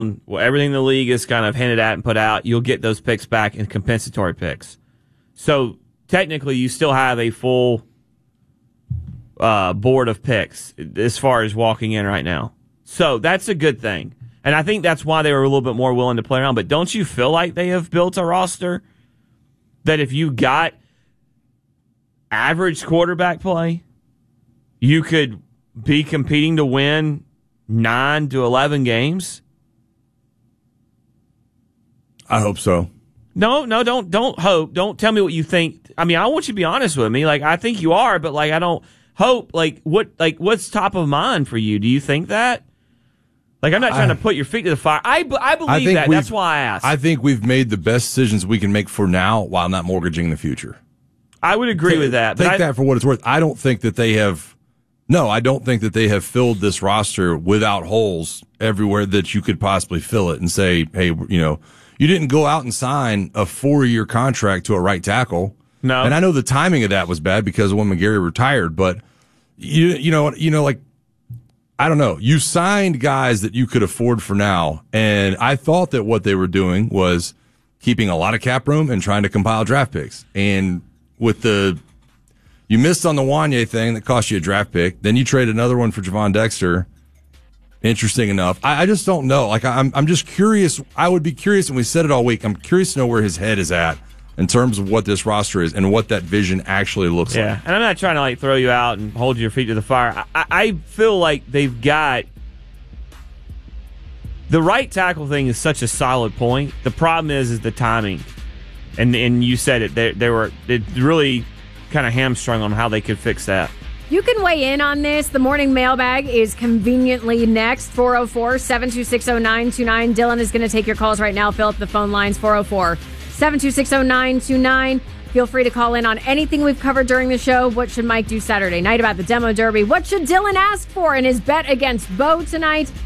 well, everything the league is kind of hinted at and put out, you'll get those picks back in compensatory picks. So technically, you still have a full board of picks as far as walking in right now. So that's a good thing. And I think that's why they were a little bit more willing to play around. But don't you feel like they have built a roster that if you got average quarterback play, you could be competing to win 9 to 11 games? I hope so. No, don't hope. Don't tell me what you think. I mean, I want you to be honest with me. Like, I think you are, but like, I don't hope. What's top of mind for you? Do you think that? Like, I'm not trying to put your feet to the fire. I believe that. That's why I asked. I think we've made the best decisions we can make for now while not mortgaging the future. I would agree with that. Take that for what it's worth. I don't think that they have filled this roster without holes everywhere that you could possibly fill it and say, hey, you didn't go out and sign a 4-year contract to a right tackle. No. And I know the timing of that was bad because of when McGarry retired, but I don't know. You signed guys that you could afford for now, and I thought that what they were doing was keeping a lot of cap room and trying to compile draft picks. And you missed on the Wanye thing that cost you a draft pick. Then you trade another one for Javon Dexter. Interesting enough. I just don't know. Like, I'm just curious. I would be curious, and we said it all week. I'm curious to know where his head is at in terms of what this roster is and what that vision actually looks like. Yeah, and I'm not trying to throw you out and hold your feet to the fire. I feel like they've got the right tackle thing is such a solid point. The problem is the timing, and you said it. It really kind of hamstrung on how they could fix that. You can weigh in on this. The morning mailbag is conveniently next. 404-726-0929. Dylan is going to take your calls right now. Fill up the phone lines. 404-726-0929. Feel free to call in on anything we've covered during the show. What should Mike do Saturday night about the demo derby? What should Dylan ask for in his bet against Bo tonight?